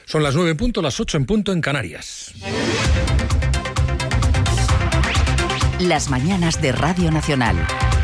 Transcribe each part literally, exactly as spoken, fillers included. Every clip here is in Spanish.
Son las nueve en punto, las ocho en punto en Canarias. Las mañanas de Radio Nacional.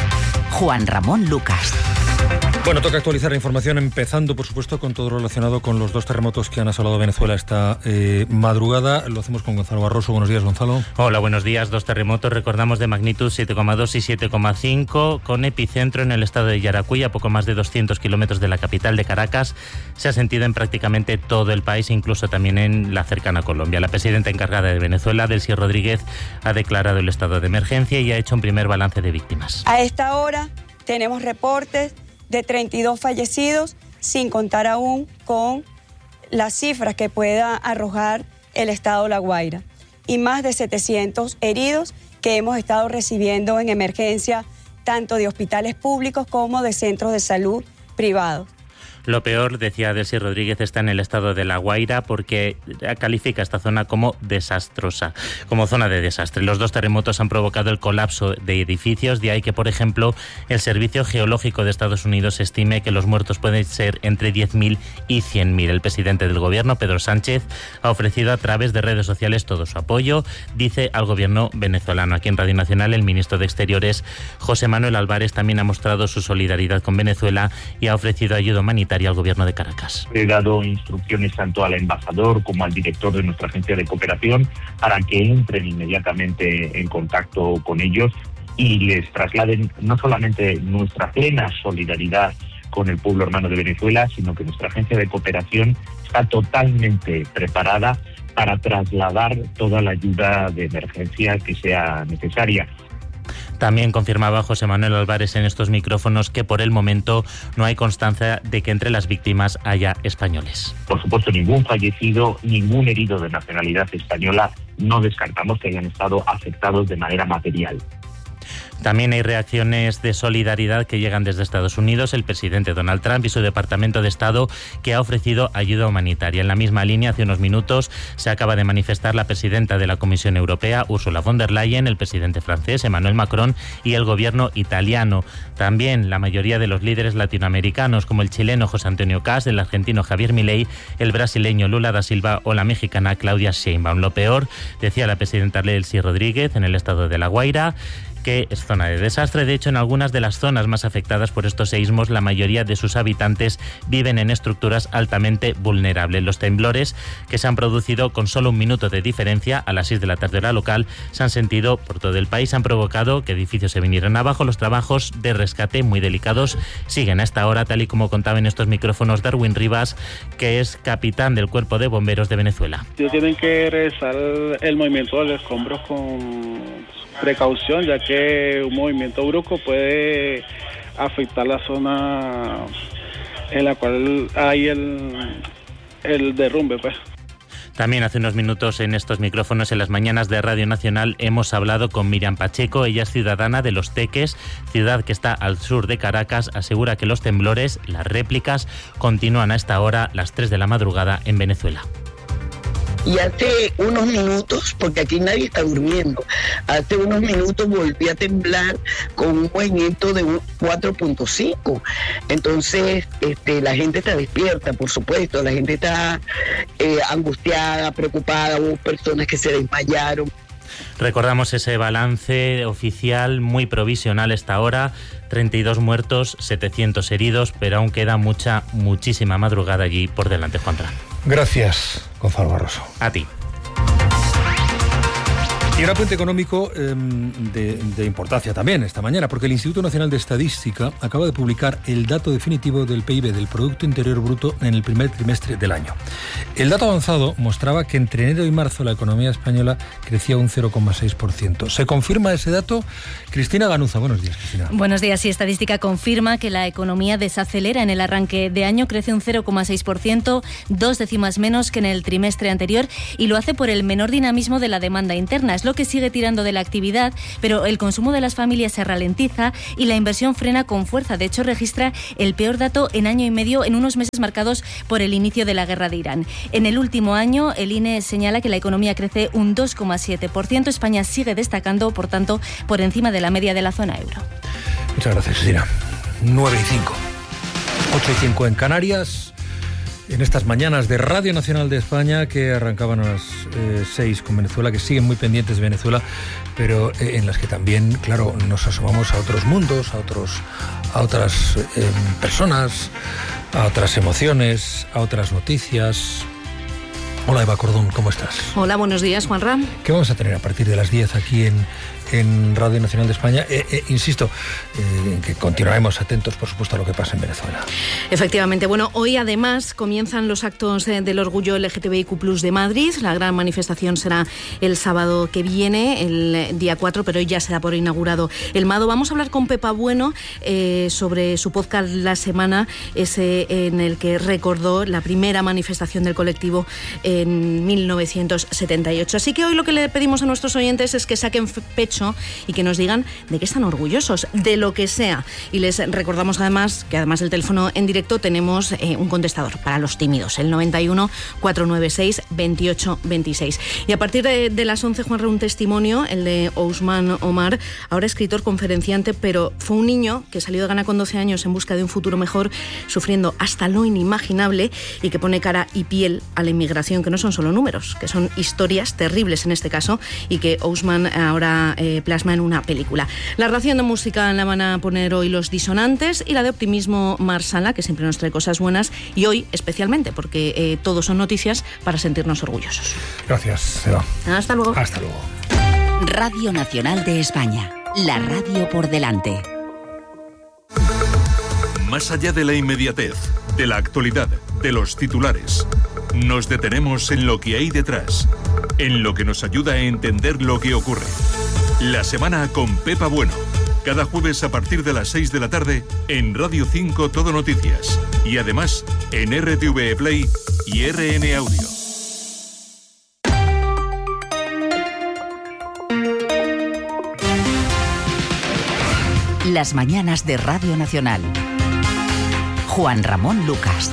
Juan Ramón Lucas. Bueno, toca actualizar la información, empezando, por supuesto, con todo lo relacionado con los dos terremotos que han asolado Venezuela esta eh, madrugada. Lo hacemos con Gonzalo Barroso. Buenos días, Gonzalo. Hola, buenos días. Dos terremotos, recordamos, de magnitud siete coma dos y siete coma cinco, con epicentro en el estado de Yaracuy, a poco más de doscientos kilómetros de la capital de Caracas. Se ha sentido en prácticamente todo el país, incluso también en la cercana Colombia. La presidenta encargada de Venezuela, Delcy Rodríguez, ha declarado el estado de emergencia y ha hecho un primer balance de víctimas. A esta hora tenemos reportes de treinta y dos fallecidos, sin contar aún con las cifras que pueda arrojar el estado La Guaira, y más de setecientos heridos que hemos estado recibiendo en emergencia, tanto de hospitales públicos como de centros de salud privados. Lo peor, decía Delcy Rodríguez, está en el estado de La Guaira, porque califica esta zona como desastrosa, como zona de desastre. Los dos terremotos han provocado el colapso de edificios, de ahí que, por ejemplo, el Servicio Geológico de Estados Unidos estime que los muertos pueden ser entre diez mil y cien mil. El presidente del gobierno, Pedro Sánchez, ha ofrecido a través de redes sociales todo su apoyo, dice, al gobierno venezolano. Aquí en Radio Nacional, el ministro de Exteriores, José Manuel Álvarez, también ha mostrado su solidaridad con Venezuela y ha ofrecido ayuda humanitaria al gobierno de Caracas. He dado instrucciones tanto al embajador como al director de nuestra agencia de cooperación para que entren inmediatamente en contacto con ellos y les trasladen no solamente nuestra plena solidaridad con el pueblo hermano de Venezuela, sino que nuestra agencia de cooperación está totalmente preparada para trasladar toda la ayuda de emergencia que sea necesaria. También confirmaba José Manuel Álvarez en estos micrófonos que por el momento no hay constancia de que entre las víctimas haya españoles. Por supuesto, ningún fallecido, ningún herido de nacionalidad española. No descartamos que hayan estado afectados de manera material. También hay reacciones de solidaridad que llegan desde Estados Unidos. El presidente Donald Trump y su Departamento de Estado, que ha ofrecido ayuda humanitaria. En la misma línea, hace unos minutos, se acaba de manifestar la presidenta de la Comisión Europea, Ursula von der Leyen, el presidente francés, Emmanuel Macron, y el gobierno italiano. También la mayoría de los líderes latinoamericanos, como el chileno José Antonio Cast, el argentino Javier Milei, el brasileño Lula da Silva o la mexicana Claudia Sheinbaum. Lo peor, decía la presidenta Delcy Rodríguez, en el estado de La Guaira, que es zona de desastre. De hecho, en algunas de las zonas más afectadas por estos seísmos, la mayoría de sus habitantes viven en estructuras altamente vulnerables. Los temblores, que se han producido con solo un minuto de diferencia, a las seis de la tarde hora local, se han sentido por todo el país, han provocado que edificios se vinieran abajo. Los trabajos de rescate, muy delicados, siguen a esta hora, tal y como contaba en estos micrófonos Darwin Rivas, que es capitán del Cuerpo de Bomberos de Venezuela. Tienen que realizar el movimiento de los escombros con precaución, ya que un movimiento brusco puede afectar la zona en la cual hay el, el derrumbe, pues. También hace unos minutos en estos micrófonos, en las mañanas de Radio Nacional, hemos hablado con Miriam Pacheco. Ella es ciudadana de Los Teques, ciudad que está al sur de Caracas. Asegura que los temblores, las réplicas, continúan a esta hora, las tres de la madrugada, en Venezuela. Y hace unos minutos, porque aquí nadie está durmiendo, hace unos minutos volví a temblar con un movimiento de cuatro punto cinco. Entonces, este, la gente está despierta, por supuesto, la gente está eh, angustiada, preocupada, hubo personas que se desmayaron. Recordamos ese balance oficial muy provisional esta hora, treinta y dos muertos, setecientos heridos, pero aún queda mucha, muchísima madrugada allí por delante, Juanra. Gracias, Gonzalo Barroso. A ti. Y un apunte económico eh, de, de importancia también esta mañana, porque el Instituto Nacional de Estadística acaba de publicar el dato definitivo del P I B, del Producto Interior Bruto, en el primer trimestre del año. El dato avanzado mostraba que entre enero y marzo la economía española crecía un cero coma seis por ciento. ¿Se confirma ese dato? Cristina Ganuza, buenos días, Cristina. Buenos días. Sí, Estadística confirma que la economía desacelera en el arranque de año, crece un cero coma seis por ciento, dos décimas menos que en el trimestre anterior, y lo hace por el menor dinamismo de la demanda interna. Es lo que sigue tirando de la actividad, pero el consumo de las familias se ralentiza y la inversión frena con fuerza. De hecho, registra el peor dato en año y medio, en unos meses marcados por el inicio de la guerra de Irán. En el último año, el I N E señala que la economía crece un dos coma siete por ciento. España sigue destacando, por tanto, por encima de la media de la zona euro. Muchas gracias, Cristina. nueve y cinco. ocho y cinco en Canarias. En estas mañanas de Radio Nacional de España, que arrancaban a las eh, seis con Venezuela, que siguen muy pendientes de Venezuela, pero eh, en las que también, claro, nos asomamos a otros mundos, a otros, a otras eh, personas, a otras emociones, a otras noticias. Hola Eva Cordón, ¿cómo estás? Hola, buenos días, Juan Ram. ¿Qué vamos a tener a partir de las diez aquí en, en Radio Nacional de España? Eh, eh, insisto, eh, que continuaremos atentos, por supuesto, a lo que pasa en Venezuela. Efectivamente. Bueno, hoy además comienzan los actos eh, del orgullo L G T B I Q plus de Madrid. La gran manifestación será el sábado que viene, el día cuatro, pero hoy ya se da por inaugurado el Mado. Vamos a hablar con Pepa Bueno eh, sobre su podcast La Semana, ese en el que recordó la primera manifestación del colectivo en mil novecientos setenta y ocho. Así que hoy lo que le pedimos a nuestros oyentes es que saquen pecho y que nos digan de qué están orgullosos, de lo que sea. Y les recordamos además que además del teléfono en directo tenemos eh, un contestador para los tímidos, el noventa y uno, cuatrocientos noventa y seis, veintiocho veintiséis. Y a partir de, de las once, Juan, un testimonio, el de Ousmane Omar, ahora escritor, conferenciante, pero fue un niño que salió de Ghana con doce años en busca de un futuro mejor, sufriendo hasta lo inimaginable, y que pone cara y piel a la inmigración, que no son solo números, que son historias terribles en este caso, y que Ousmane ahora eh, plasma en una película. La ración de música la van a poner hoy Los Disonantes, y la de optimismo Marsala, que siempre nos trae cosas buenas, y hoy especialmente, porque eh, todos son noticias para sentirnos orgullosos. Gracias, Eva. Hasta luego. Hasta luego. Radio Nacional de España, la radio por delante. Más allá de la inmediatez, de la actualidad, de los titulares, nos detenemos en lo que hay detrás, en lo que nos ayuda a entender lo que ocurre. La Semana con Pepa Bueno, cada jueves a partir de las seis de la tarde en Radio cinco Todo Noticias, y además en R T V Play y R N Audio. Las mañanas de Radio Nacional. Juan Ramón Lucas.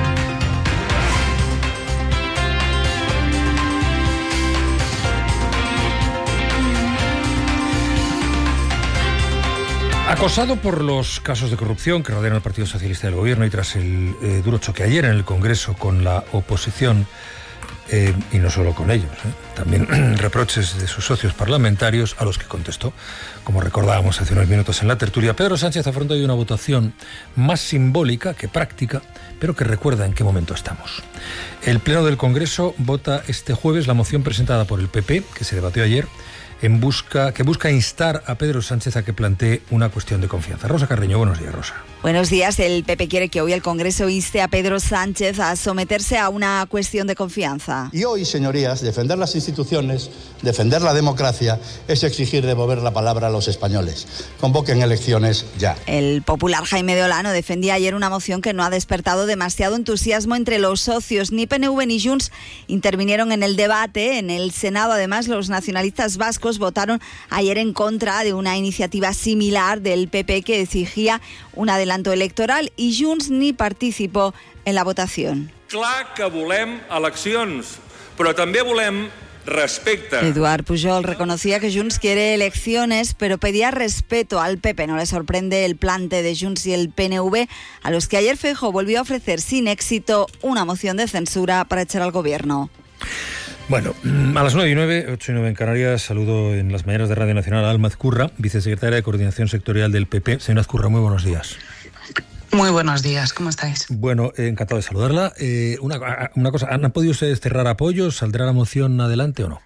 Acosado por los casos de corrupción que rodean al Partido Socialista del Gobierno y tras el eh, duro choque ayer en el Congreso con la oposición, eh, y no solo con ellos, eh, también reproches de sus socios parlamentarios a los que contestó, como recordábamos hace unos minutos en la tertulia, Pedro Sánchez afronta hoy una votación más simbólica que práctica, pero que recuerda en qué momento estamos. El Pleno del Congreso vota este jueves la moción presentada por el P P, que se debatió ayer, en busca, que busca instar a Pedro Sánchez a que plantee una cuestión de confianza. Rosa Carreño, buenos días, Rosa. Buenos días. El P P quiere que hoy el Congreso inste a Pedro Sánchez a someterse a una cuestión de confianza. Y hoy, señorías, defender las instituciones, defender la democracia, es exigir devolver la palabra a los españoles. Convoquen elecciones ya. El popular Jaime de Olano defendía ayer una moción que no ha despertado demasiado entusiasmo entre los socios. Ni P N V ni Junts intervinieron en el debate. En el Senado, además, los nacionalistas vascos votaron ayer en contra de una iniciativa similar del P P que exigía un adelanto electoral, y Junts ni participó en la votación. Clar que volem eleccions, però també volem respecte. Eduard Pujol reconocía que Junts quiere elecciones, pero pedía respeto al P P. No le sorprende el plante de Junts y el P N V, a los que ayer Feijóo volvió a ofrecer sin éxito una moción de censura para echar al gobierno. Bueno, a las nueve y nueve, ocho y nueve en Canarias, saludo en las mañanas de Radio Nacional a Alma Azcurra, vicesecretaria de Coordinación Sectorial del P P. Señora Azcurra, muy buenos días. Muy buenos días, ¿cómo estáis? Bueno, eh, encantado de saludarla. Eh, una, una cosa, ¿han podido ustedes cerrar apoyos? ¿Saldrá la moción adelante o no?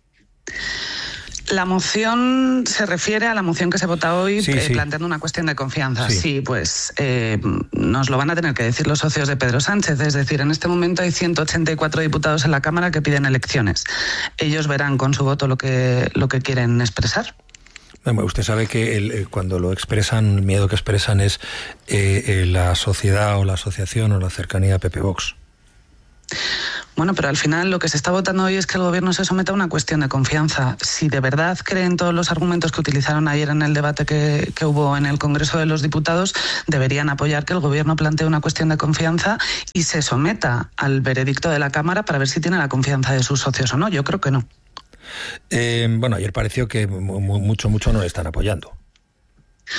La moción se refiere a la moción que se vota hoy, sí, eh, sí. planteando una cuestión de confianza. Sí, sí pues eh, nos lo van a tener que decir los socios de Pedro Sánchez. Es decir, en este momento hay ciento ochenta y cuatro diputados en la Cámara que piden elecciones. Ellos verán con su voto lo que, lo que quieren expresar. Bueno, usted sabe que el, eh, cuando lo expresan, el miedo que expresan es eh, eh, la sociedad o la asociación o la cercanía a P P Vox. Bueno, pero al final lo que se está votando hoy es que el Gobierno se someta a una cuestión de confianza. Si de verdad creen todos los argumentos que utilizaron ayer en el debate que, que hubo en el Congreso de los Diputados, deberían apoyar que el Gobierno plantee una cuestión de confianza y se someta al veredicto de la Cámara para ver si tiene la confianza de sus socios o no. Yo creo que no. Eh, bueno, ayer pareció que mucho, mucho no le están apoyando.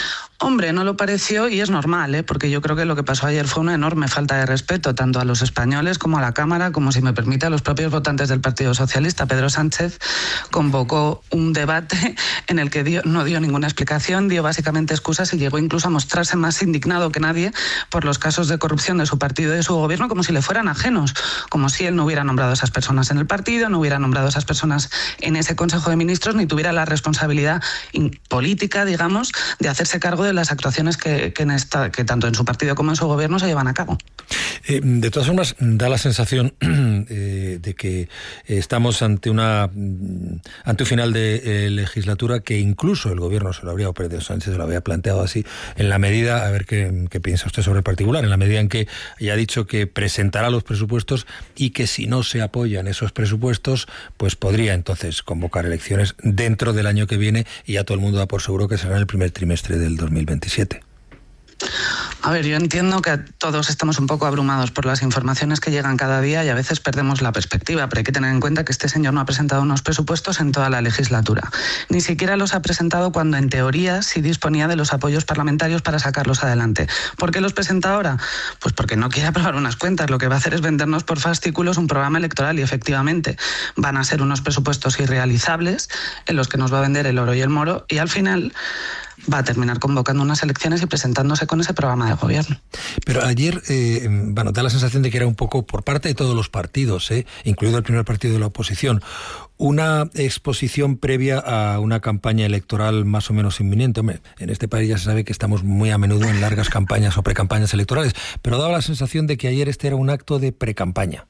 Hombre, no lo pareció y es normal, ¿eh? Porque yo creo que lo que pasó ayer fue una enorme falta de respeto, tanto a los españoles como a la Cámara, como, si me permite, a los propios votantes del Partido Socialista. Pedro Sánchez convocó un debate en el que dio, no dio ninguna explicación, dio básicamente excusas y llegó incluso a mostrarse más indignado que nadie por los casos de corrupción de su partido y de su gobierno, como si le fueran ajenos, como si él no hubiera nombrado a esas personas en el partido, no hubiera nombrado a esas personas en ese Consejo de Ministros, ni tuviera la responsabilidad política, digamos, de hacerse cargo de las actuaciones que, que, en esta, que tanto en su partido como en su gobierno se llevan a cabo. Eh, de todas formas, da la sensación eh, de que estamos ante una ante un final de eh, legislatura que incluso el gobierno se lo habría, o Pedro Sánchez se lo había planteado así, en la medida, a ver qué, qué piensa usted sobre el particular, en la medida en que ya ha dicho que presentará los presupuestos y que si no se apoyan esos presupuestos, pues podría entonces convocar elecciones dentro del año que viene, y ya todo el mundo da por seguro que será en el primer trimestre del dos mil veintisiete. A ver, yo entiendo que todos estamos un poco abrumados por las informaciones que llegan cada día y a veces perdemos la perspectiva, pero hay que tener en cuenta que este señor no ha presentado unos presupuestos en toda la legislatura. Ni siquiera los ha presentado cuando, en teoría, sí disponía de los apoyos parlamentarios para sacarlos adelante. ¿Por qué los presenta ahora? Pues porque no quiere aprobar unas cuentas. Lo que va a hacer es vendernos por fascículos un programa electoral y, efectivamente, van a ser unos presupuestos irrealizables en los que nos va a vender el oro y el moro, y al final va a terminar convocando unas elecciones y presentándose con ese programa de gobierno. Pero ayer, eh, bueno, da la sensación de que era un poco por parte de todos los partidos, eh, incluido el primer partido de la oposición, una exposición previa a una campaña electoral más o menos inminente. Hombre, en este país ya se sabe que estamos muy a menudo en largas campañas o precampañas electorales, pero daba la sensación de que ayer este era un acto de precampaña.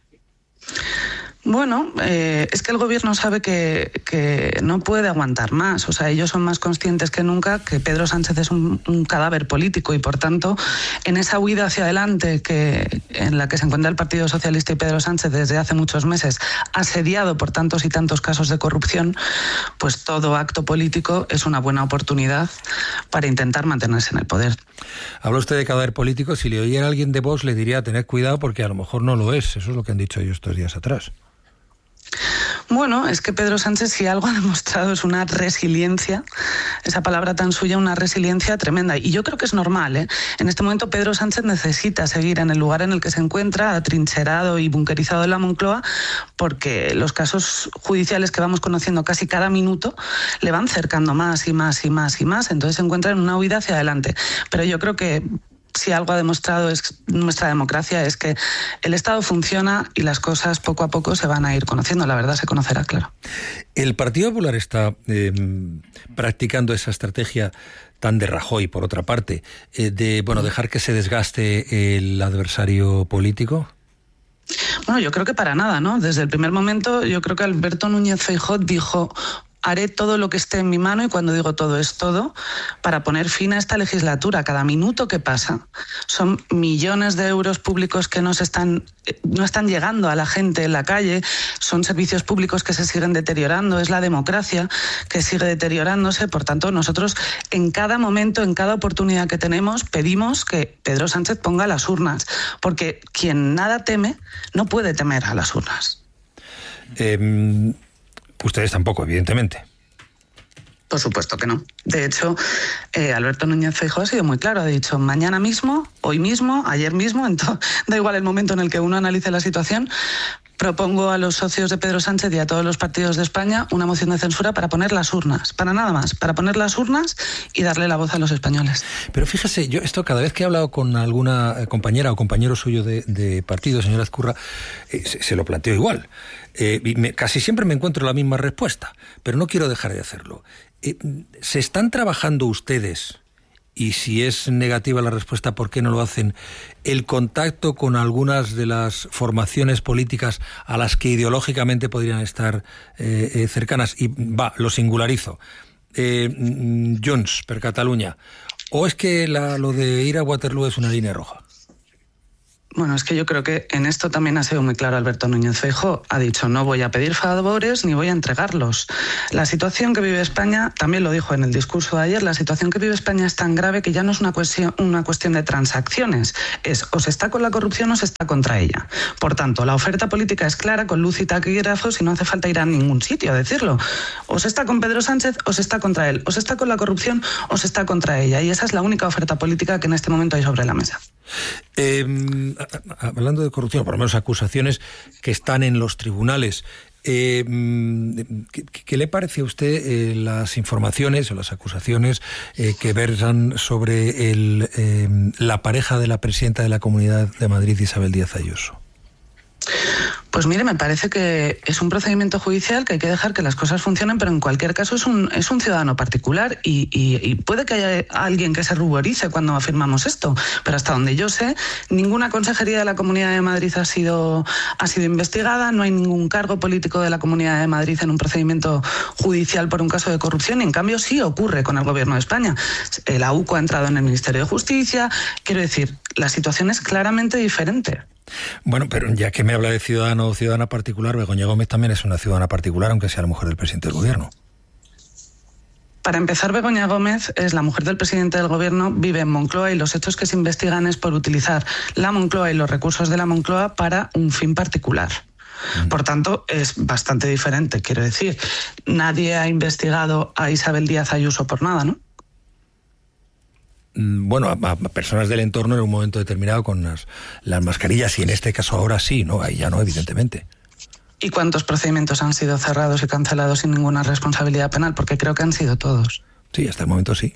Bueno, eh, es que el gobierno sabe que, que no puede aguantar más. O sea, ellos son más conscientes que nunca que Pedro Sánchez es un, un cadáver político y, por tanto, en esa huida hacia adelante que, en la que se encuentra el Partido Socialista y Pedro Sánchez desde hace muchos meses, asediado por tantos y tantos casos de corrupción, pues todo acto político es una buena oportunidad para intentar mantenerse en el poder. Habla usted de cadáver político. Si le oyera a alguien de Vox, le diría tened cuidado porque a lo mejor no lo es. Eso es lo que han dicho ellos estos días atrás. Bueno, es que Pedro Sánchez, si algo ha demostrado, es una resiliencia, esa palabra tan suya, una resiliencia tremenda. Y yo creo que es normal, ¿eh? En este momento Pedro Sánchez necesita seguir en el lugar en el que se encuentra, atrincherado y bunkerizado en la Moncloa, porque los casos judiciales que vamos conociendo casi cada minuto le van cercando más y más y más y más. Entonces se encuentra en una huida hacia adelante. Pero yo creo que si algo ha demostrado es nuestra democracia, es que el Estado funciona y las cosas poco a poco se van a ir conociendo. La verdad se conocerá, claro. El Partido Popular está eh, practicando esa estrategia tan de Rajoy, por otra parte, eh, de bueno dejar que se desgaste el adversario político. Bueno, yo creo que para nada, ¿no? Desde el primer momento yo creo que Alberto Núñez Feijóo dijo: haré todo lo que esté en mi mano, y cuando digo todo es todo, para poner fin a esta legislatura. Cada minuto que pasa son millones de euros públicos que no, se están, no están llegando a la gente en la calle, son servicios públicos que se siguen deteriorando, es la democracia que sigue deteriorándose. Por tanto, nosotros en cada momento, en cada oportunidad que tenemos, pedimos que Pedro Sánchez ponga las urnas, porque quien nada teme no puede temer a las urnas. Eh... Ustedes tampoco, evidentemente. Por supuesto que no. De hecho, eh, Alberto Núñez Feijóo ha sido muy claro. Ha dicho: mañana mismo, hoy mismo, ayer mismo, en to- da igual el momento en el que uno analice la situación, propongo a los socios de Pedro Sánchez y a todos los partidos de España una moción de censura para poner las urnas, para nada más, para poner las urnas y darle la voz a los españoles. Pero fíjese, yo esto cada vez que he hablado con alguna compañera o compañero suyo de, de partido, señora Ezcurra, eh, se, se lo planteo igual. Eh, y me, casi siempre me encuentro la misma respuesta, pero no quiero dejar de hacerlo. Eh, ¿Se están trabajando ustedes, y si es negativa la respuesta, por qué no lo hacen, el contacto con algunas de las formaciones políticas a las que ideológicamente podrían estar eh, eh, cercanas? Y va, lo singularizo. Eh, Junts per Catalunya. ¿O es que la, lo de ir a Waterloo es una línea roja? Bueno, es que yo creo que en esto también ha sido muy claro Alberto Núñez Feijóo. Ha dicho, no voy a pedir favores ni voy a entregarlos. La situación que vive España, también lo dijo en el discurso de ayer, la situación que vive España es tan grave que ya no es una cuestión, una cuestión de transacciones. Es o se está con la corrupción o se está contra ella. Por tanto, la oferta política es clara, con luz y taquígrafos, y no hace falta ir a ningún sitio a decirlo. O se está con Pedro Sánchez o se está contra él. O se está con la corrupción o se está contra ella. Y esa es la única oferta política que en este momento hay sobre la mesa. Eh, hablando de corrupción, por lo menos acusaciones que están en los tribunales, eh, ¿qué, ¿qué le parece a usted eh, las informaciones o las acusaciones eh, que versan sobre el, eh, la pareja de la presidenta de la Comunidad de Madrid, Isabel Díaz Ayuso? Pues mire, me parece que es un procedimiento judicial que hay que dejar que las cosas funcionen, pero en cualquier caso es un, es un ciudadano particular y, y, y puede que haya alguien que se ruborice cuando afirmamos esto, pero hasta donde yo sé, ninguna consejería de la Comunidad de Madrid ha sido, ha sido investigada, no hay ningún cargo político de la Comunidad de Madrid en un procedimiento judicial por un caso de corrupción, y en cambio sí ocurre con el Gobierno de España. El A U C O ha entrado en el Ministerio de Justicia, quiero decir, la situación es claramente diferente. Bueno, pero ya que me habla de ciudadano o ciudadana particular, Begoña Gómez también es una ciudadana particular, aunque sea la mujer del presidente del gobierno. Para empezar, Begoña Gómez es la mujer del presidente del gobierno, vive en Moncloa, y los hechos que se investigan es por utilizar la Moncloa y los recursos de la Moncloa para un fin particular. Por tanto, es bastante diferente, quiero decir. Nadie ha investigado a Isabel Díaz Ayuso por nada, ¿no? Bueno, a, a personas del entorno en un momento determinado con las, las mascarillas, y en este caso ahora sí, ¿no? Ahí ya no, evidentemente. ¿Y cuántos procedimientos han sido cerrados y cancelados sin ninguna responsabilidad penal? Porque creo que han sido todos. Sí, hasta el momento sí.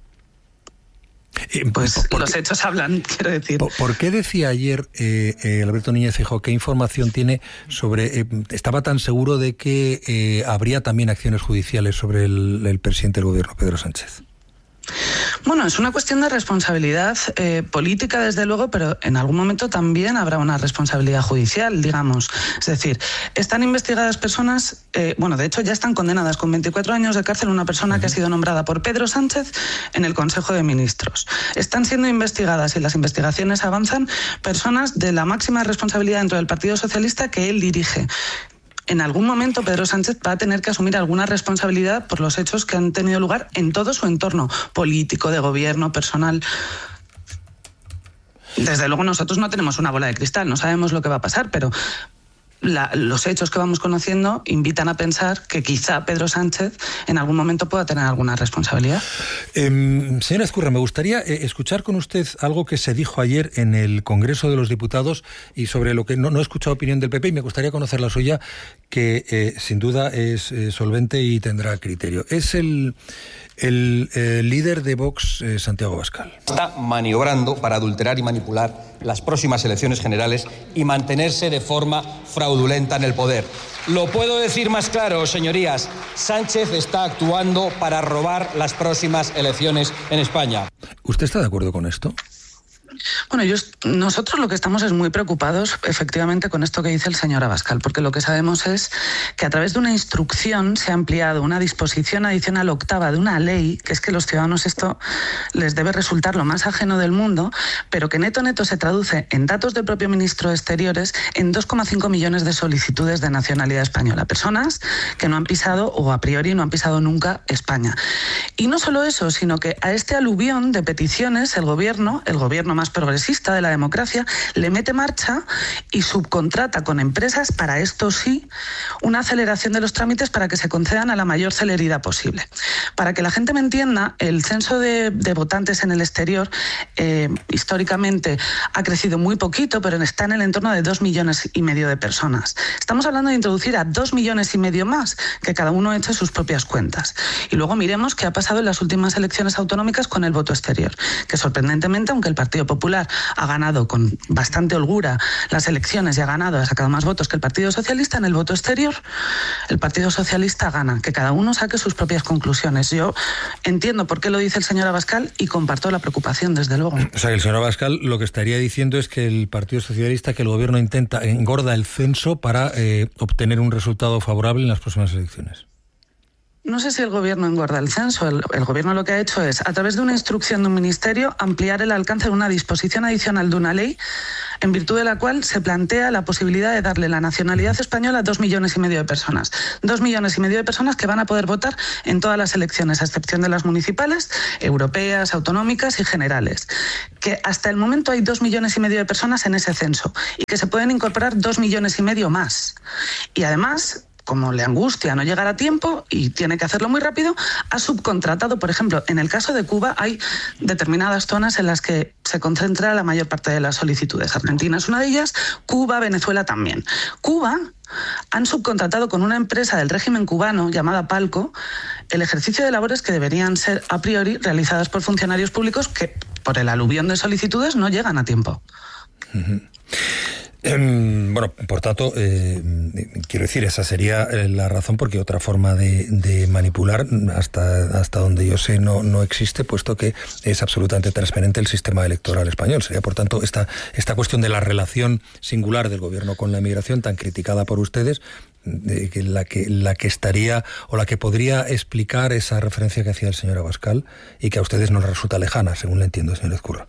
Pues los qué, hechos hablan, quiero decir. ¿Por, ¿por qué decía ayer eh, eh, Alberto Núñez Feijóo qué información tiene sobre... Eh, estaba tan seguro de que eh, habría también acciones judiciales sobre el, el presidente del gobierno, Pedro Sánchez? Bueno, es una cuestión de responsabilidad eh, política, desde luego, pero en algún momento también habrá una responsabilidad judicial, digamos. Es decir, están investigadas personas, eh, bueno, de hecho ya están condenadas con veinticuatro años de cárcel una persona que ha sido nombrada por Pedro Sánchez en el Consejo de Ministros. Están siendo investigadas, y las investigaciones avanzan, personas de la máxima responsabilidad dentro del Partido Socialista que él dirige. En algún momento Pedro Sánchez va a tener que asumir alguna responsabilidad por los hechos que han tenido lugar en todo su entorno político, de gobierno, personal. Desde luego nosotros no tenemos una bola de cristal, no sabemos lo que va a pasar, pero la, los hechos que vamos conociendo invitan a pensar que quizá Pedro Sánchez en algún momento pueda tener alguna responsabilidad. Eh, señora Ezcurra, me gustaría eh, escuchar con usted algo que se dijo ayer en el Congreso de los Diputados, y sobre lo que no, no he escuchado opinión del P P, y me gustaría conocer la suya, que eh, sin duda es eh, solvente y tendrá criterio. Es el... El eh, líder de Vox, eh, Santiago Abascal. Está maniobrando para adulterar y manipular las próximas elecciones generales y mantenerse de forma fraudulenta en el poder. Lo puedo decir más claro, señorías. Sánchez está actuando para robar las próximas elecciones en España. ¿Usted está de acuerdo con esto? Bueno, yo, nosotros lo que estamos es muy preocupados, efectivamente, con esto que dice el señor Abascal, porque lo que sabemos es que a través de una instrucción se ha ampliado una disposición adicional octava de una ley, que es que los ciudadanos esto les debe resultar lo más ajeno del mundo, pero que neto neto se traduce en datos del propio ministro de Exteriores en dos coma cinco millones de solicitudes de nacionalidad española, personas que no han pisado, o a priori no han pisado nunca, España. Y no solo eso, sino que a este aluvión de peticiones el gobierno, el gobierno más progresista de la democracia, le mete marcha y subcontrata con empresas, para esto sí, una aceleración de los trámites para que se concedan a la mayor celeridad posible. Para que la gente me entienda, el censo de, de votantes en el exterior eh, históricamente ha crecido muy poquito, pero está en el entorno de dos millones y medio de personas. Estamos hablando de introducir a dos millones y medio más, que cada uno eche sus propias cuentas. Y luego miremos qué ha pasado en las últimas elecciones autonómicas con el voto exterior, que sorprendentemente, aunque el Partido Popular ha ganado con bastante holgura las elecciones y ha ganado, ha sacado más votos que el Partido Socialista, en el voto exterior el Partido Socialista gana. Que cada uno saque sus propias conclusiones. Yo entiendo por qué lo dice el señor Abascal y comparto la preocupación, desde luego. O sea, que el señor Abascal lo que estaría diciendo es que el Partido Socialista, que el gobierno intenta, engorda el censo para eh, obtener un resultado favorable en las próximas elecciones. No sé si el gobierno engorda el censo. El, el gobierno lo que ha hecho es, a través de una instrucción de un ministerio, ampliar el alcance de una disposición adicional de una ley en virtud de la cual se plantea la posibilidad de darle la nacionalidad española a dos millones y medio de personas. Dos millones y medio de personas que van a poder votar en todas las elecciones, a excepción de las municipales, europeas, autonómicas y generales. Que hasta el momento hay dos millones y medio de personas en ese censo y que se pueden incorporar dos millones y medio más. Y además, como le angustia no llegar a tiempo y tiene que hacerlo muy rápido, ha subcontratado, por ejemplo, en el caso de Cuba hay determinadas zonas en las que se concentra la mayor parte de las solicitudes. Argentina es una de ellas, Cuba, Venezuela también. Cuba han subcontratado con una empresa del régimen cubano llamada Palco el ejercicio de labores que deberían ser a priori realizadas por funcionarios públicos que por el aluvión de solicitudes no llegan a tiempo. Uh-huh. Bueno, por tanto, eh, quiero decir, esa sería la razón, porque otra forma de, de manipular, hasta hasta donde yo sé, no, no existe, puesto que es absolutamente transparente el sistema electoral español. Sería, por tanto, esta, esta cuestión de la relación singular del gobierno con la inmigración, tan criticada por ustedes, de que la que la que estaría o la que podría explicar esa referencia que hacía el señor Abascal y que a ustedes nos resulta lejana, según le entiendo, señor Ezcurra.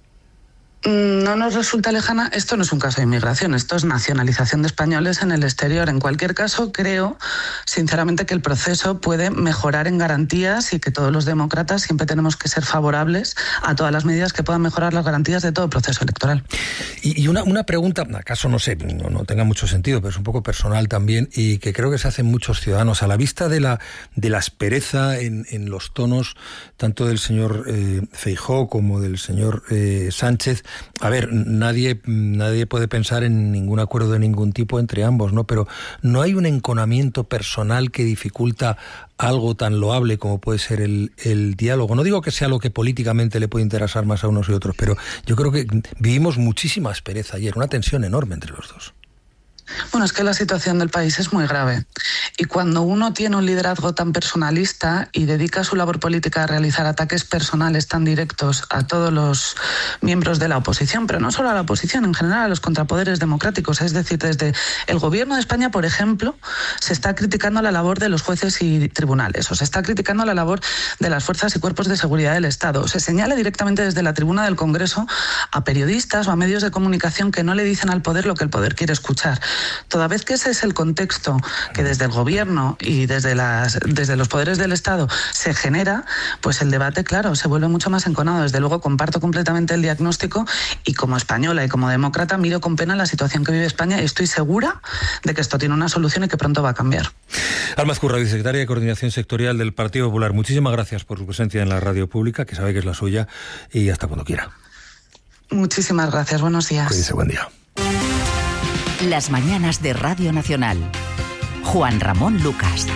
No nos resulta lejana. Esto no es un caso de inmigración, esto es nacionalización de españoles en el exterior. En cualquier caso, creo, sinceramente, que el proceso puede mejorar en garantías y que todos los demócratas siempre tenemos que ser favorables a todas las medidas que puedan mejorar las garantías de todo proceso electoral. Y, y una, una pregunta, acaso no sé, no, no tenga mucho sentido, pero es un poco personal también, y que creo que se hacen muchos ciudadanos a la vista de la, de la aspereza en, en los tonos tanto del señor eh, Feijóo como del señor eh, Sánchez. A ver, nadie nadie puede pensar en ningún acuerdo de ningún tipo entre ambos, ¿no? Pero ¿no hay un enconamiento personal que dificulta algo tan loable como puede ser el, el diálogo? No digo que sea lo que políticamente le puede interesar más a unos y otros, pero yo creo que vivimos muchísima aspereza ayer, una tensión enorme entre los dos. Bueno, es que la situación del país es muy grave y cuando uno tiene un liderazgo tan personalista y dedica su labor política a realizar ataques personales tan directos a todos los miembros de la oposición, pero no solo a la oposición, en general a los contrapoderes democráticos, es decir, desde el gobierno de España, por ejemplo, se está criticando la labor de los jueces y tribunales, o se está criticando la labor de las fuerzas y cuerpos de seguridad del Estado, o se señala directamente desde la tribuna del Congreso a periodistas o a medios de comunicación que no le dicen al poder lo que el poder quiere escuchar. Toda vez que ese es el contexto que desde el gobierno y desde, las, desde los poderes del Estado se genera, pues el debate, claro, se vuelve mucho más enconado. Desde luego comparto completamente el diagnóstico y como española y como demócrata miro con pena la situación que vive España y estoy segura de que esto tiene una solución y que pronto va a cambiar. Alma Ezcurra, vicesecretaria de Coordinación Sectorial del Partido Popular, muchísimas gracias por su presencia en la radio pública, que sabe que es la suya, y hasta cuando quiera. Muchísimas gracias, buenos días. Cuídese, buen día. Las mañanas de Radio Nacional. Juan Ramón Lucas.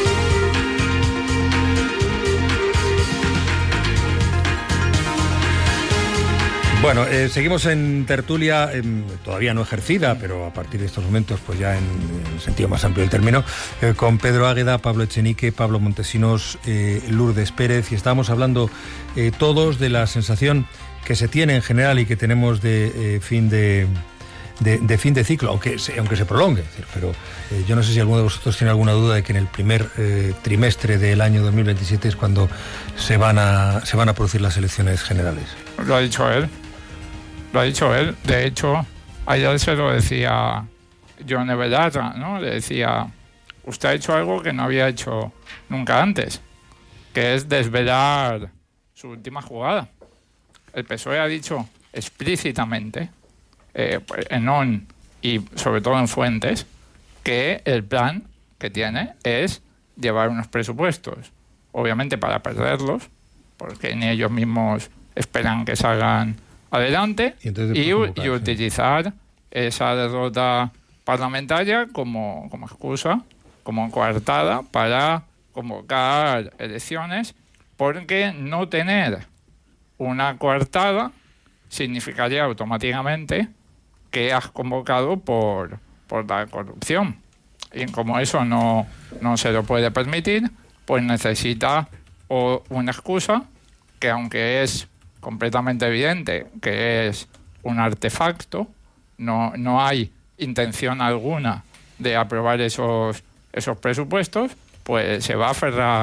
Bueno, eh, seguimos en tertulia, eh, todavía no ejercida, pero a partir de estos momentos, pues ya en, en el sentido más amplio del término, eh, con Pedro Águeda, Pablo Echenique, Pablo Montesinos, eh, Lourdes Pérez, y estábamos hablando eh, todos de la sensación que se tiene en general y que tenemos de eh, fin de... De, de fin de ciclo, aunque se, aunque se prolongue. Es decir, pero eh, yo no sé si alguno de vosotros tiene alguna duda de que en el primer eh, trimestre del año dos mil veintisiete es cuando se van a se van a producir las elecciones generales. Lo ha dicho él, lo ha dicho él. De hecho, ayer se lo decía John Everard, ¿no? Le decía, usted ha hecho algo que no había hecho nunca antes, que es desvelar su última jugada. El P S O E ha dicho explícitamente, Eh, en O N y sobre todo en Fuentes, que el plan que tiene es llevar unos presupuestos, obviamente para perderlos, porque ni ellos mismos esperan que salgan adelante, y, y, y utilizar esa derrota parlamentaria como, como excusa, como coartada para convocar elecciones, porque no tener una coartada significaría automáticamente que has convocado por, por la corrupción. Y como eso no, no se lo puede permitir, pues necesita o una excusa que, aunque es completamente evidente que es un artefacto, no, no hay intención alguna de aprobar esos, esos presupuestos, pues se va a aferrar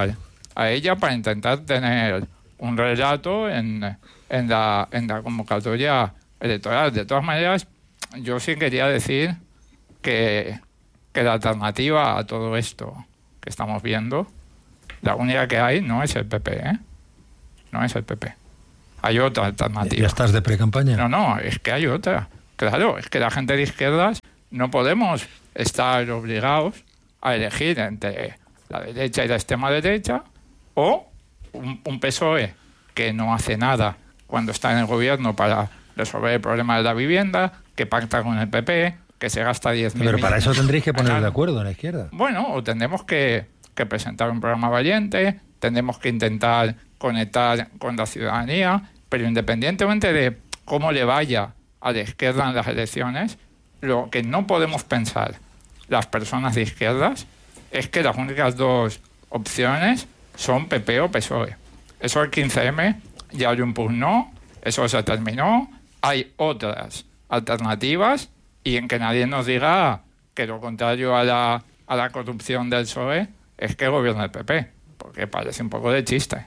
a ella para intentar tener un relato en, en, la, en la convocatoria electoral. De todas maneras, yo sí quería decir que, que la alternativa a todo esto que estamos viendo, la única que hay no es el P P, ¿eh? No es el P P. Hay otra alternativa. ¿Ya estás de pre-campaña? No, no, es que hay otra. Claro, es que la gente de izquierdas no podemos estar obligados a elegir entre la derecha y la extrema derecha o un, un P S O E que no hace nada cuando está en el gobierno para resolver el problema de la vivienda, que pacta con el P P, que se gasta diez mil Pero millones. para eso tendréis que poner de acuerdo en la izquierda. Bueno, o tendremos que, que presentar un programa valiente, tendremos que intentar conectar con la ciudadanía, pero independientemente de cómo le vaya a la izquierda en las elecciones, lo que no podemos pensar las personas de izquierdas es que las únicas dos opciones son P P o P S O E. Eso el quince eme ya lo impugnó, eso se terminó, hay otras alternativas y en que nadie nos diga que lo contrario a la, a la corrupción del P S O E es que gobierna el P P, porque parece un poco de chiste.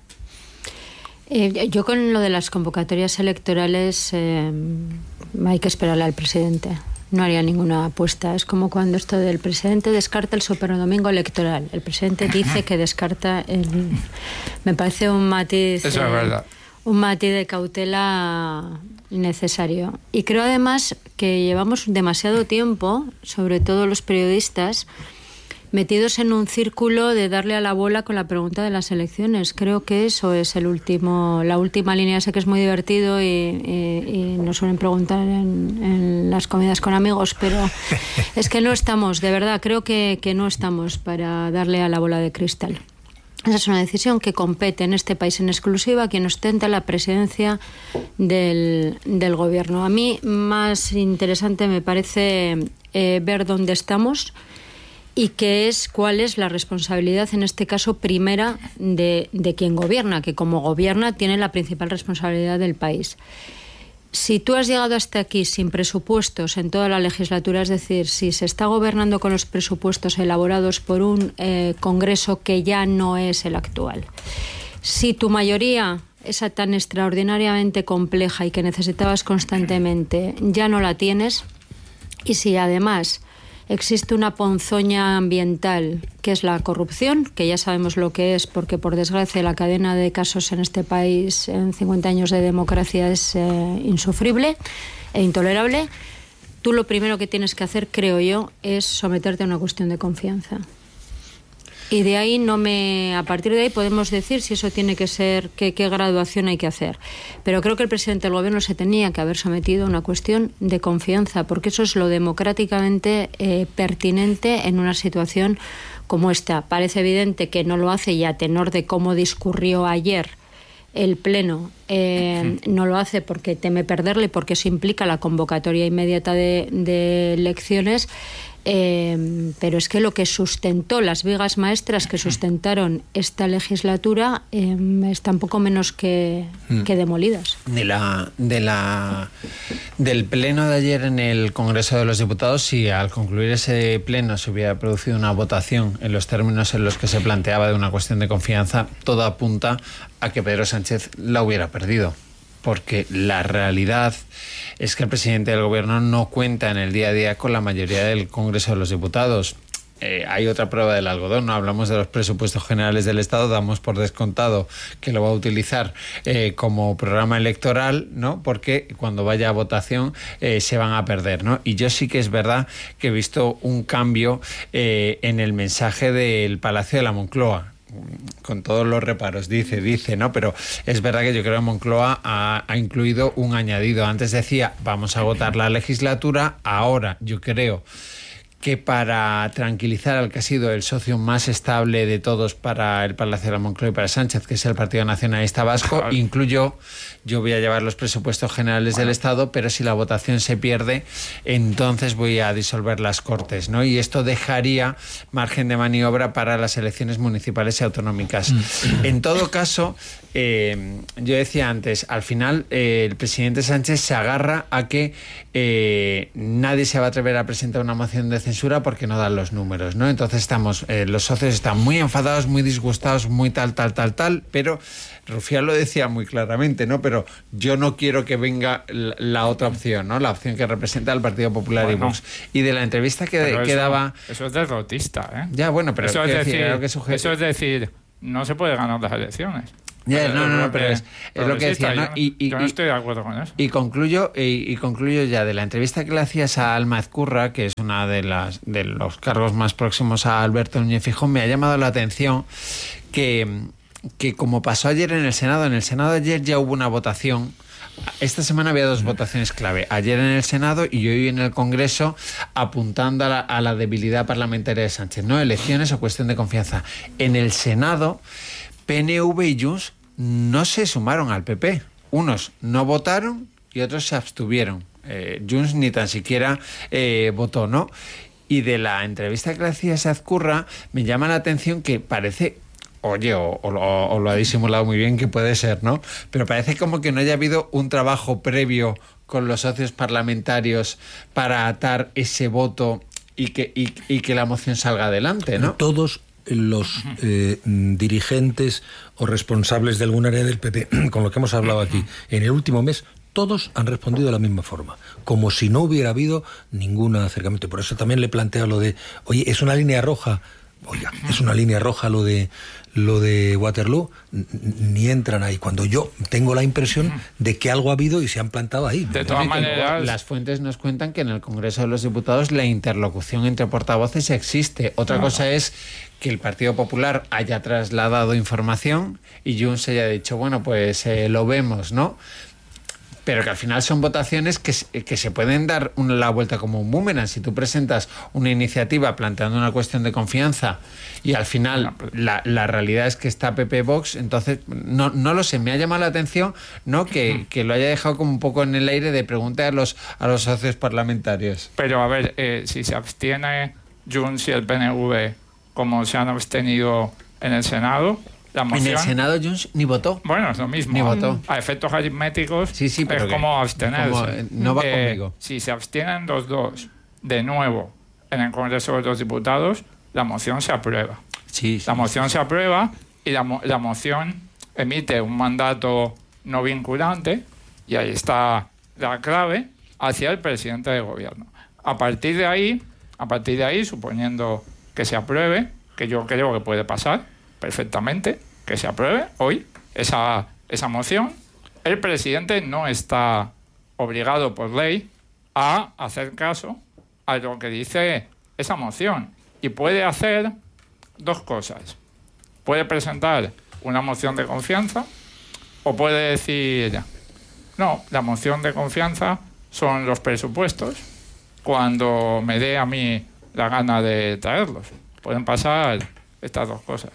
Eh, yo con lo de las convocatorias electorales eh, hay que esperarle al presidente. No haría ninguna apuesta. Es como cuando esto del presidente descarta el superdomingo electoral. El presidente dice que descarta el... Me parece un matiz... Eso es eh, verdad. Un matiz de cautela necesario. Y creo además que llevamos demasiado tiempo, sobre todo los periodistas, metidos en un círculo de darle a la bola con la pregunta de las elecciones. Creo que eso es el último, la última línea. Sé que es muy divertido y, y, y nos suelen preguntar en, en las comidas con amigos, pero es que no estamos, de verdad, creo que, que no estamos para darle a la bola de cristal. Esa es una decisión que compete en este país en exclusiva a quien ostenta la presidencia del, del gobierno. A mí más interesante me parece eh, ver dónde estamos y qué es, cuál es la responsabilidad, en este caso, primera de, de quien gobierna, que como gobierna tiene la principal responsabilidad del país. Si tú has llegado hasta aquí sin presupuestos en toda la legislatura, es decir, si se está gobernando con los presupuestos elaborados por un eh, Congreso que ya no es el actual, si tu mayoría, esa tan extraordinariamente compleja y que necesitabas constantemente, ya no la tienes, y si además existe una ponzoña ambiental que es la corrupción, que ya sabemos lo que es porque por desgracia la cadena de casos en este país en cincuenta años de democracia es eh, insufrible e intolerable. Tú lo primero que tienes que hacer, creo yo, es someterte a una cuestión de confianza. Y de ahí no me, a partir de ahí podemos decir si eso tiene que ser, qué, qué graduación hay que hacer. Pero creo que el presidente del gobierno se tenía que haber sometido a una cuestión de confianza, porque eso es lo democráticamente eh, pertinente en una situación como esta. Parece evidente que no lo hace, y a tenor de cómo discurrió ayer el Pleno, eh, no lo hace porque teme perderle, porque eso implica la convocatoria inmediata de, de elecciones. Eh, pero es que lo que sustentó, las vigas maestras que sustentaron esta legislatura, eh, están poco menos que, que demolidas. De la, de la, del pleno de ayer en el Congreso de los Diputados, si al concluir ese pleno se hubiera producido una votación en los términos en los que se planteaba de una cuestión de confianza, todo apunta a que Pedro Sánchez la hubiera perdido. Porque la realidad es que el presidente del gobierno no cuenta en el día a día con la mayoría del Congreso de los Diputados. Eh, hay otra prueba del algodón, no hablamos de los presupuestos generales del Estado, damos por descontado que lo va a utilizar eh, como programa electoral, ¿no? Porque cuando vaya a votación eh, se van a perder, ¿no? Y yo sí que es verdad que he visto un cambio eh, en el mensaje del Palacio de la Moncloa. Con todos los reparos, dice, dice, ¿no? Pero es verdad que yo creo que Moncloa ha, ha incluido un añadido. Antes decía, vamos a agotar la legislatura. Ahora yo creo que para tranquilizar al que ha sido el socio más estable de todos para el Palacio de la Moncloa y para Sánchez, que es el Partido Nacionalista Vasco, claro, incluyó, yo voy a llevar los presupuestos generales bueno. del Estado, pero si la votación se pierde, entonces voy a disolver las Cortes, ¿no? Y esto dejaría margen de maniobra para las elecciones municipales y autonómicas. Mm. En todo caso, eh, yo decía antes, al final eh, el presidente Sánchez se agarra a que eh, nadie se va a atrever a presentar una moción de censura censura porque no dan los números, ¿no? Entonces estamos, eh, los socios están muy enfadados, muy disgustados, muy tal, tal, tal, tal, pero Rufián lo decía muy claramente, ¿no? Pero yo no quiero que venga la, la otra opción, ¿no? La opción que representa el Partido Popular bueno, y Vox. Y de la entrevista que, que eso, daba... Eso es derrotista, ¿eh? Ya, bueno, pero... Eso es, decir, decir, que sujete... eso es decir, no se puede ganar las elecciones. Yeah, no, no, no, pero es, es lo que decía, ¿no? Y, y, yo no estoy de acuerdo con eso. Y concluyo, y, y concluyo ya de la entrevista que le hacías a Alma Ezcurra, que es una de las de los cargos más próximos a Alberto Núñez Feijóo, me ha llamado la atención que, que como pasó ayer en el Senado, en el Senado ayer ya hubo una votación. Esta semana había dos votaciones clave, ayer en el Senado y hoy en el Congreso, apuntando a la, a la debilidad parlamentaria de Sánchez, ¿no? Elecciones o cuestión de confianza. En el Senado, P N V y Junts no se sumaron al P P. Unos no votaron y otros se abstuvieron. Eh, Junts ni tan siquiera eh, votó, ¿no? Y de la entrevista que le hacía a Ezcurra, me llama la atención que parece... Oye, o, o, o lo ha disimulado muy bien, que puede ser, ¿no? Pero parece como que no haya habido un trabajo previo con los socios parlamentarios para atar ese voto y que, y, y que la moción salga adelante, ¿no? Todos los eh, dirigentes o responsables de algún área del P P, con lo que hemos hablado aquí, en el último mes, todos han respondido de la misma forma, como si no hubiera habido ningún acercamiento. Por eso también le planteo lo de, oye, es una línea roja, oiga, es una línea roja lo de lo de Waterloo, ni entran ahí, cuando yo tengo la impresión de que algo ha habido y se han plantado ahí. De todas maneras, las fuentes nos cuentan que en el Congreso de los Diputados la interlocución entre portavoces existe. Otra claro. cosa es que el Partido Popular haya trasladado información y Junts haya dicho, bueno, pues eh, lo vemos, ¿no? Pero que al final son votaciones que, que se pueden dar una, la vuelta como un boomerang. Si tú presentas una iniciativa planteando una cuestión de confianza y al final la, la realidad es que está P P Vox, entonces no, no lo sé, me ha llamado la atención no que, que lo haya dejado como un poco en el aire de preguntar a los, a los socios parlamentarios. Pero a ver, eh, si se abstiene Junts y el P N V como se han abstenido en el Senado... En el Senado Junts ni votó. Bueno, es lo mismo. Ni votó. A efectos aritméticos sí, sí, pero es como abstenerse. Como, no va eh, conmigo. Si se abstienen los dos de nuevo en el Congreso de los Diputados, la moción se aprueba. Sí, sí. La moción se aprueba y la, la moción emite un mandato no vinculante y ahí está la clave hacia el presidente del gobierno. A partir de ahí, a partir de ahí, suponiendo que se apruebe, que yo creo que puede pasar perfectamente, que se apruebe hoy esa, esa moción, el presidente no está obligado por ley a hacer caso a lo que dice esa moción y puede hacer dos cosas. Puede presentar una moción de confianza o puede decir, no, la moción de confianza son los presupuestos cuando me dé a mí la gana de traerlos. Pueden pasar estas dos cosas.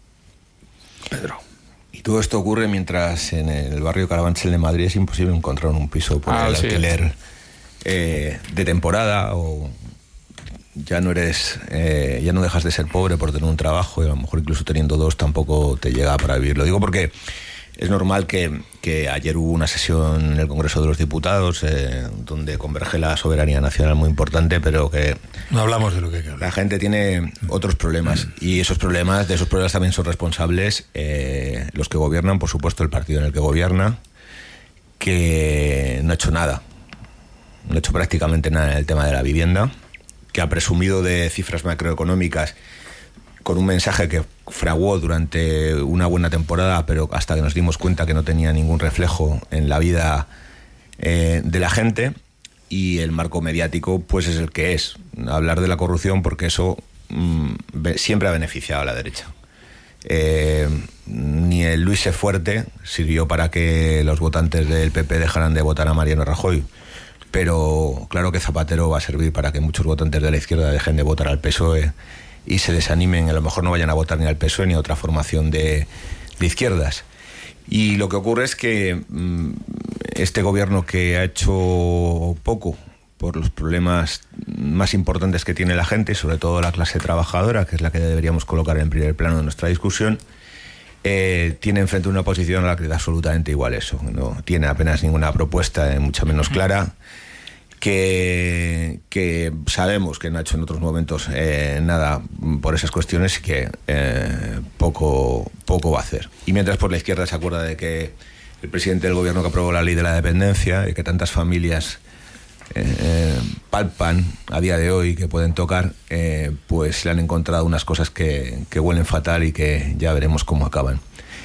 Pedro. Y todo esto ocurre mientras en el barrio Carabanchel de Madrid es imposible encontrar un piso por ah, el sí. alquiler eh, de temporada, o ya no eres, eh, ya no dejas de ser pobre por tener un trabajo y a lo mejor incluso teniendo dos tampoco te llega para vivir. Lo digo porque es normal que, que ayer hubo una sesión en el Congreso de los Diputados eh, donde converge la soberanía nacional muy importante, pero que no hablamos de lo que hay que hablar. La gente tiene otros problemas y esos problemas, de esos problemas también son responsables eh, los que gobiernan, por supuesto el partido en el que gobierna, que no ha hecho nada, no ha hecho prácticamente nada en el tema de la vivienda, que ha presumido de cifras macroeconómicas con un mensaje que fraguó durante una buena temporada, pero hasta que nos dimos cuenta que no tenía ningún reflejo en la vida eh, de la gente, y el marco mediático pues es el que es. Hablar de la corrupción porque eso mmm, siempre ha beneficiado a la derecha. Eh, ni el Luis E. Fuerte sirvió para que los votantes del P P dejaran de votar a Mariano Rajoy, pero claro que Zapatero va a servir para que muchos votantes de la izquierda dejen de votar al P S O E y se desanimen, a lo mejor no vayan a votar ni al P S O E ni a otra formación de, de izquierdas. Y lo que ocurre es que mmm, este gobierno, que ha hecho poco por los problemas más importantes que tiene la gente, sobre todo la clase trabajadora, que es la que deberíamos colocar en primer plano de nuestra discusión, eh, tiene enfrente una posición a la que da absolutamente igual eso. No tiene apenas ninguna propuesta, eh, mucha menos clara, que, que sabemos que no ha hecho en otros momentos eh, nada por esas cuestiones y que eh, poco, poco va a hacer. Y mientras por la izquierda se acuerda de que el presidente del gobierno que aprobó la ley de la dependencia y que tantas familias eh, eh, palpan a día de hoy que pueden tocar, eh, pues le han encontrado unas cosas que, que huelen fatal y que ya veremos cómo acaban.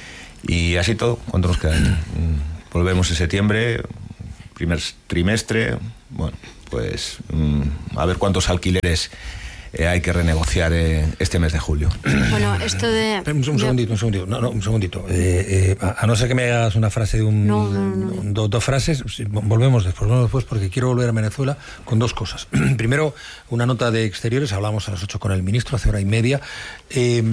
Y así todo, ¿cuánto nos queda? Volvemos en septiembre, primer trimestre, bueno, pues mmm, a ver cuántos alquileres Eh, hay que renegociar eh, este mes de julio. Bueno, esto de... Un, un segundito, un segundito, no, no, un segundito. Eh, eh, a, a no ser que me hagas una frase de un... No, no, no. Do, dos frases, volvemos después, volvemos después porque quiero volver a Venezuela con dos cosas. Primero, una nota de Exteriores, hablamos a las ocho con el ministro, hace hora y media, eh,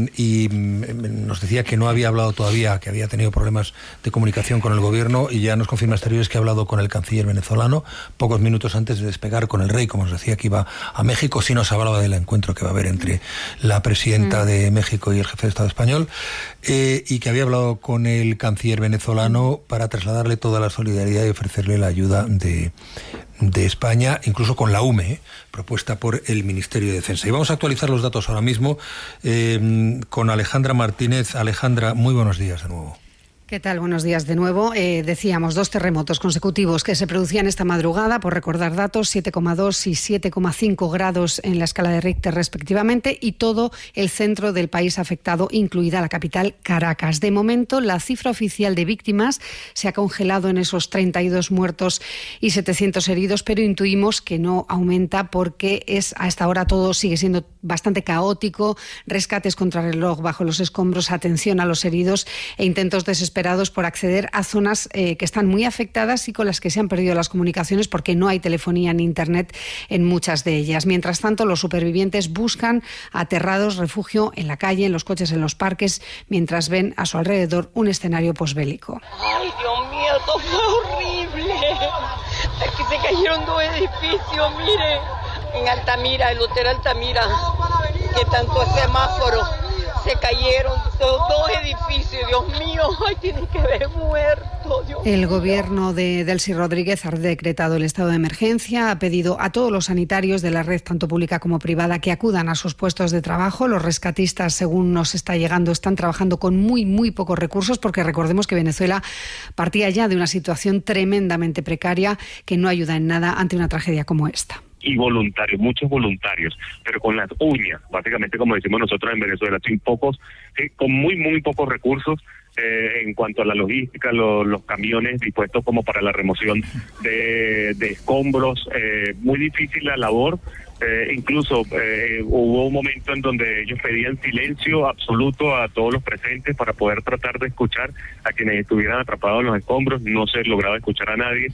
y nos decía que no había hablado todavía, que había tenido problemas de comunicación con el gobierno, y ya nos confirma Exteriores que ha hablado con el canciller venezolano pocos minutos antes de despegar con el rey, como nos decía que iba a México. Sí nos hablaba del encuentro que va a haber entre la presidenta mm. de México y el jefe de Estado español, eh, y que había hablado con el canciller venezolano para trasladarle toda la solidaridad y ofrecerle la ayuda de, de España, incluso con la U M E, eh, propuesta por el Ministerio de Defensa. Y vamos a actualizar los datos ahora mismo eh, con Alejandra Martínez. Alejandra, muy buenos días de nuevo. ¿Qué tal? Buenos días de nuevo. Eh, decíamos, dos terremotos consecutivos que se producían esta madrugada, por recordar datos, siete coma dos y siete coma cinco grados en la escala de Richter respectivamente, y todo el centro del país afectado, incluida la capital Caracas. De momento, la cifra oficial de víctimas se ha congelado en esos treinta y dos muertos y setecientos heridos, pero intuimos que no aumenta porque es a esta hora todo sigue siendo bastante caótico, rescates contrarreloj bajo los escombros, atención a los heridos e intentos desesperados por acceder a zonas eh, que están muy afectadas y con las que se han perdido las comunicaciones porque no hay telefonía ni internet en muchas de ellas. Mientras tanto, los supervivientes buscan aterrados refugio en la calle, en los coches, en los parques, mientras ven a su alrededor un escenario posbélico. Ay, Dios mío, esto fue horrible. Aquí se cayeron dos edificios, mire, en Altamira, el Hotel Altamira, que tanto es semáforo. Se cayeron dos, dos edificios, Dios mío, ay, tienen que haber muerto, Dios El mío. gobierno de Delcy Rodríguez ha decretado el estado de emergencia, ha pedido a todos los sanitarios de la red, tanto pública como privada, que acudan a sus puestos de trabajo. Los rescatistas, según nos está llegando, están trabajando con muy, muy pocos recursos, porque recordemos que Venezuela partía ya de una situación tremendamente precaria que no ayuda en nada ante una tragedia como esta. Y voluntarios, muchos voluntarios, pero con las uñas, básicamente como decimos nosotros en Venezuela, sin pocos, eh, con muy, muy pocos recursos eh, en cuanto a la logística, lo, los camiones dispuestos como para la remoción de, de escombros, eh, muy difícil la labor. Eh, incluso eh, hubo un momento en donde ellos pedían silencio absoluto a todos los presentes para poder tratar de escuchar a quienes estuvieran atrapados en los escombros. No se lograba escuchar a nadie.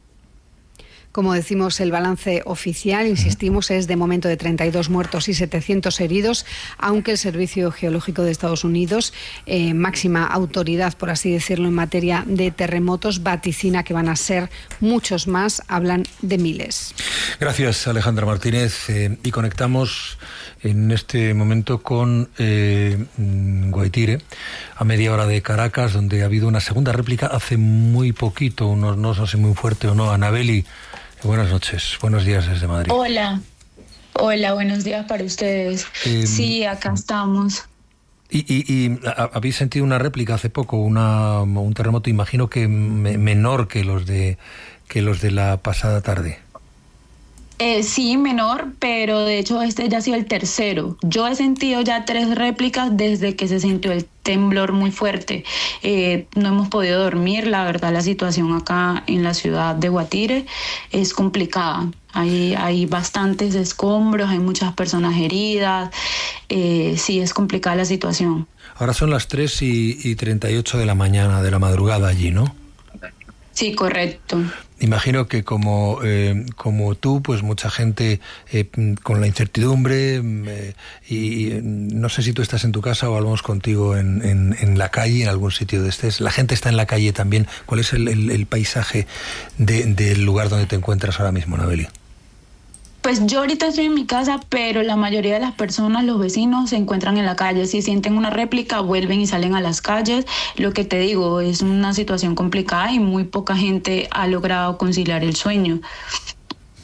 Como decimos, el balance oficial, insistimos, es de momento de treinta y dos muertos y setecientos heridos, aunque el Servicio Geológico de Estados Unidos, eh, máxima autoridad, por así decirlo, en materia de terremotos, vaticina que van a ser muchos más, hablan de miles. Gracias, Alejandra Martínez. Eh, y conectamos en este momento con eh, Guaitire, a media hora de Caracas, donde ha habido una segunda réplica hace muy poquito, unos, no sé si muy fuerte o no. Anabeli, buenas noches, buenos días desde Madrid. Hola, hola, buenos días para ustedes. Eh, sí, acá estamos. ¿Y, y, y habéis sentido una réplica hace poco, una, un terremoto, imagino que me, menor que los de que los de la pasada tarde? Eh, sí, menor, pero de hecho este ya ha sido el tercero. Yo he sentido ya tres réplicas desde que se sintió el temblor muy fuerte. Eh, no hemos podido dormir, la verdad la situación acá en la ciudad de Guatire es complicada. Hay, hay bastantes escombros, hay muchas personas heridas, eh, sí es complicada la situación. Ahora son las tres y treinta y ocho de la mañana, de la madrugada allí, ¿no? Sí, correcto. Imagino que como eh, como tú, pues mucha gente eh, con la incertidumbre eh, y, y no sé si tú estás en tu casa o hablamos contigo en, en, en la calle, en algún sitio de estés. La gente está en la calle también. ¿Cuál es el, el, el paisaje de, del lugar donde te encuentras ahora mismo, Anabeli? Pues yo ahorita estoy en mi casa, pero la mayoría de las personas, los vecinos, se encuentran en la calle. Si sienten una réplica, vuelven y salen a las calles. Lo que te digo, es una situación complicada y muy poca gente ha logrado conciliar el sueño.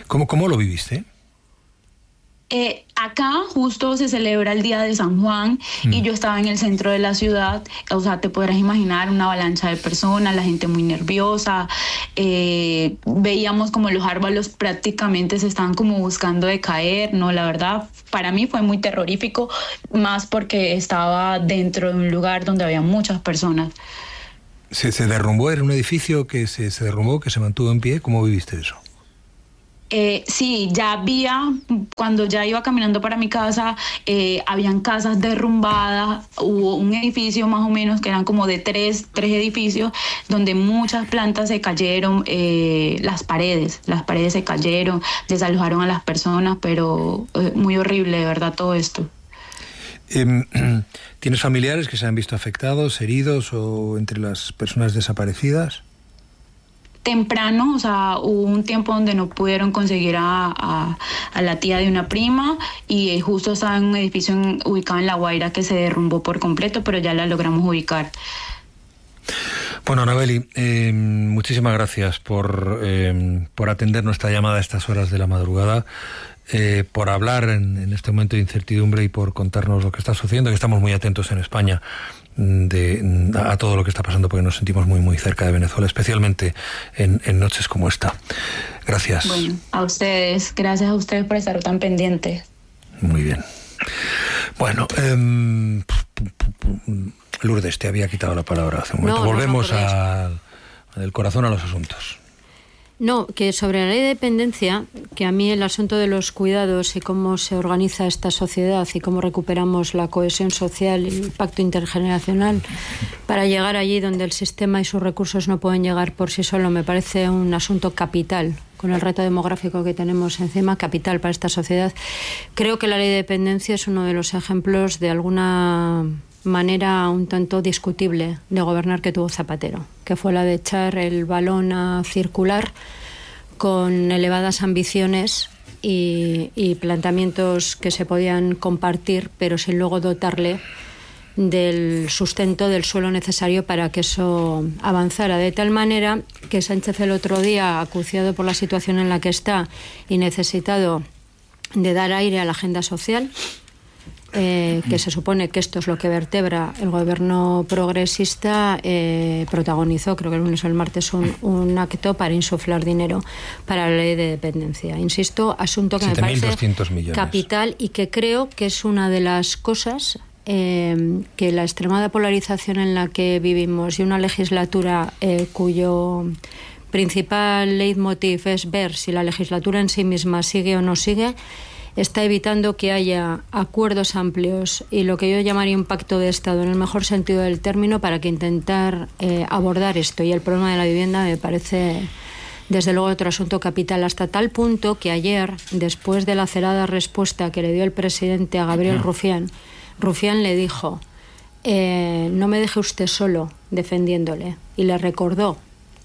¿Cómo, cómo lo viviste? Eh, acá justo se celebra el Día de San Juan mm. y yo estaba en el centro de la ciudad, o sea, te podrás imaginar una avalancha de personas, la gente muy nerviosa, eh, veíamos como los árboles prácticamente se estaban como buscando de caer, no, la verdad, para mí fue muy terrorífico, más porque estaba dentro de un lugar donde había muchas personas. ¿Se, se derrumbó? ¿Era un edificio que se, se derrumbó, que se mantuvo en pie? ¿Cómo viviste eso? Eh, sí, ya había, cuando ya iba caminando para mi casa, eh, habían casas derrumbadas, hubo un edificio más o menos que eran como de tres, tres edificios, donde muchas plantas se cayeron, eh, las paredes, las paredes se cayeron, desalojaron a las personas, pero eh, muy horrible, de verdad, todo esto. ¿Tienes familiares que se han visto afectados, heridos o entre las personas desaparecidas? Temprano, o sea, hubo un tiempo donde no pudieron conseguir a, a, a la tía de una prima y eh, justo estaba en un edificio en, ubicado en La Guaira que se derrumbó por completo, pero ya la logramos ubicar. Bueno, Anabeli, eh, muchísimas gracias por, eh, por atender nuestra llamada a estas horas de la madrugada, eh, por hablar en, en este momento de incertidumbre y por contarnos lo que está sucediendo, que estamos muy atentos en España de, a todo lo que está pasando, porque nos sentimos muy muy cerca de Venezuela, especialmente en, en noches como esta. Gracias. Bueno, a ustedes, gracias a ustedes por estar tan pendientes. Muy bien. Bueno, eh, Lourdes, te había quitado la palabra hace un momento. No, Volvemos no, no, a, del corazón a los asuntos. No, que sobre la ley de dependencia, que a mí el asunto de los cuidados y cómo se organiza esta sociedad y cómo recuperamos la cohesión social y el pacto intergeneracional para llegar allí donde el sistema y sus recursos no pueden llegar por sí solo, me parece un asunto capital, con el reto demográfico que tenemos encima, capital para esta sociedad. Creo que la ley de dependencia es uno de los ejemplos de alguna manera un tanto discutible de gobernar que tuvo Zapatero, que fue la de echar el balón a circular con elevadas ambiciones y, y planteamientos que se podían compartir, pero sin luego dotarle del sustento del suelo necesario para que eso avanzara, de tal manera que Sánchez el otro día, acuciado por la situación en la que está y necesitado de dar aire a la agenda social, Eh, que se supone que esto es lo que vertebra el gobierno progresista, eh, protagonizó, creo que el lunes o el martes, un, un acto para insuflar dinero para la ley de dependencia. Insisto, asunto que me parece capital y que creo que es una de las cosas eh, que la extremada polarización en la que vivimos y una legislatura eh, cuyo principal leitmotiv es ver si la legislatura en sí misma sigue o no sigue, está evitando que haya acuerdos amplios y lo que yo llamaría un pacto de Estado en el mejor sentido del término para que intentar eh, abordar esto. Y el problema de la vivienda me parece desde luego otro asunto capital, hasta tal punto que ayer, después de la acerada respuesta que le dio el presidente a Gabriel Rufián, Rufián le dijo eh, no me deje usted solo defendiéndole, y le recordó,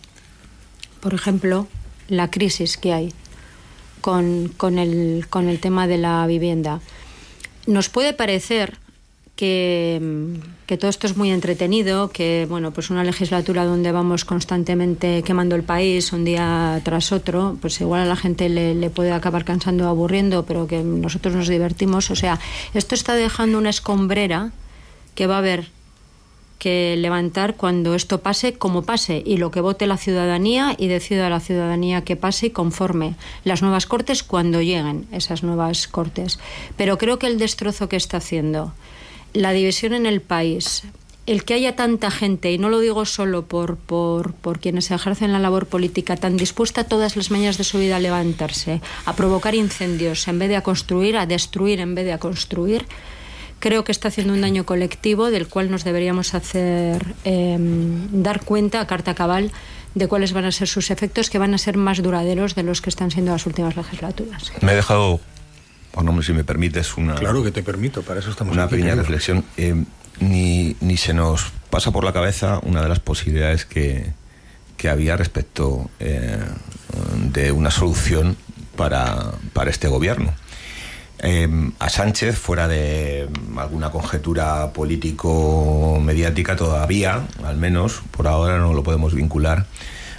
por ejemplo, la crisis que hay Con, con, el, con el tema de la vivienda. Nos puede parecer que, que todo esto es muy entretenido, que bueno, pues una legislatura donde vamos constantemente quemando el país un día tras otro, pues igual a la gente le, le puede acabar cansando o aburriendo, pero que nosotros nos divertimos. O sea, esto está dejando una escombrera que va a haber que levantar cuando esto pase, como pase, y lo que vote la ciudadanía y decida la ciudadanía que pase y conforme las nuevas Cortes cuando lleguen esas nuevas Cortes. Pero creo que el destrozo que está haciendo, la división en el país, el que haya tanta gente, y no lo digo solo por, por, por quienes ejercen la labor política, tan dispuesta todas las mañanas de su vida a levantarse, a provocar incendios en vez de a construir, a destruir en vez de a construir, creo que está haciendo un daño colectivo del cual nos deberíamos hacer eh, dar cuenta a carta cabal de cuáles van a ser sus efectos, que van a ser más duraderos de los que están siendo las últimas legislaturas. Me he dejado, bueno, si me permites, una... Claro que te permito, para eso estamos una aquí. Una pequeña reflexión. Eh, ni, ni se nos pasa por la cabeza una de las posibilidades que, que había respecto eh, de una solución para, para este gobierno. Eh, a Sánchez, fuera de alguna conjetura político-mediática, todavía, al menos por ahora, no lo podemos vincular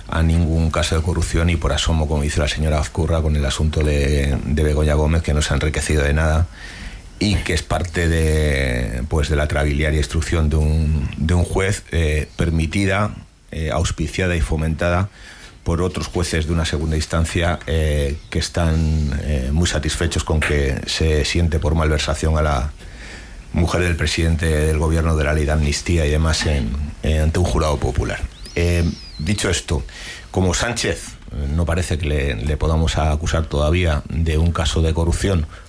a ningún caso de corrupción y por asomo, como dice la señora Azcurra, con el asunto de, de Begoña Gómez, que no se ha enriquecido de nada y que es parte de, pues, de la trabiliaria instrucción de un, de un juez eh, permitida, eh, auspiciada y fomentada por otros jueces de una segunda instancia eh, que están eh, muy satisfechos con que se siente por malversación a la mujer del presidente del gobierno de la ley de amnistía y demás en, en, ante un jurado popular. Eh, dicho esto, como Sánchez no parece que le, le podamos acusar todavía de un caso de corrupción,